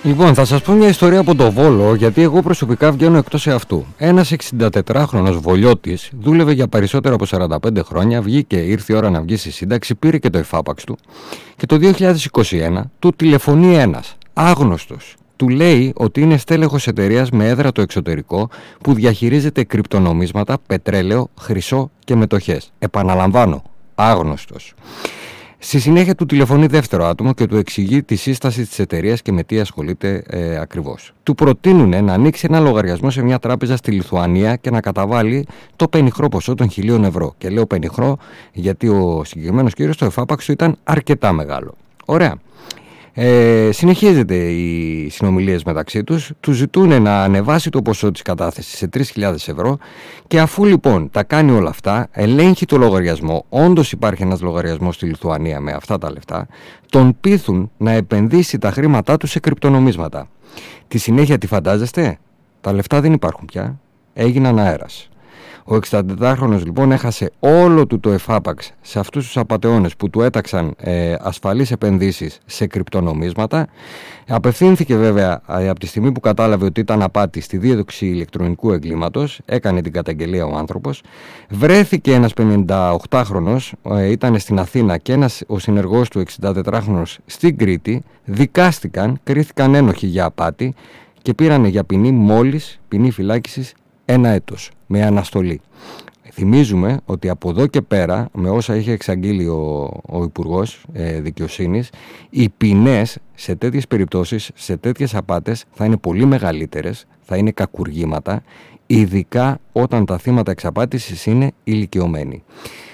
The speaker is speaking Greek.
Λοιπόν, θα σας πω μια ιστορία από το Βόλο, γιατί εγώ προσωπικά βγαίνω εκτός εαυτού. Ένας 64χρονος Βολιώτης δούλευε για περισσότερο από 45 χρόνια, βγήκε, ήρθε η ώρα να βγει στη σύνταξη, πήρε και το εφάπαξ του και το 2021 του τηλεφωνεί ένας άγνωστος. Του λέει ότι είναι στέλεχος εταιρείας με έδρα το εξωτερικό που διαχειρίζεται κρυπτονομίσματα, πετρέλαιο, χρυσό και μετοχές. Επαναλαμβάνω, άγνωστος. Στη συνέχεια του τηλεφωνεί δεύτερο άτομο και του εξηγεί τη σύσταση της εταιρείας και με τι ασχολείται ακριβώς. Του προτείνουν να ανοίξει ένα λογαριασμό σε μια τράπεζα στη Λιθουανία και να καταβάλει το πενιχρό ποσό των 1.000 ευρώ. Και λέω πενιχρό γιατί ο συγκεκριμένος κύριος το εφάπαξ του ήταν αρκετά μεγάλο. Ωραία. Συνεχίζεται οι συνομιλίες μεταξύ τους, του ζητούν να ανεβάσει το ποσό της κατάθεσης σε 3.000 ευρώ και αφού λοιπόν τα κάνει όλα αυτά, ελέγχει το λογαριασμό, όντως υπάρχει ένας λογαριασμός στη Λιθουανία με αυτά τα λεφτά, τον πείθουν να επενδύσει τα χρήματά του σε κρυπτονομίσματα. Τη συνέχεια τι φαντάζεστε? Τα λεφτά δεν υπάρχουν πια, έγιναν αέρας. Ο 64χρονος λοιπόν έχασε όλο του το εφάπαξ σε αυτούς τους απατεώνες που του έταξαν ασφαλείς επενδύσεις σε κρυπτονομίσματα. Απευθύνθηκε βέβαια από τη στιγμή που κατάλαβε ότι ήταν απάτη στη δίωξη ηλεκτρονικού εγκλήματος, έκανε την καταγγελία ο άνθρωπος. Βρέθηκε ένας 58χρονος, ήταν στην Αθήνα, και ο συνεργός του 64χρονος στην Κρήτη, δικάστηκαν, κρίθηκαν ένοχοι για απάτη και πήρανε για ποινή μόλις ποινή φυλάκισης 1 έτος με αναστολή. Θυμίζουμε ότι από εδώ και πέρα, με όσα είχε εξαγγείλει ο Υπουργός Δικαιοσύνης, οι ποινές σε τέτοιες περιπτώσεις, σε τέτοιες απάτες θα είναι πολύ μεγαλύτερες, θα είναι κακουργήματα, ειδικά όταν τα θύματα εξαπάτησης είναι ηλικιωμένοι.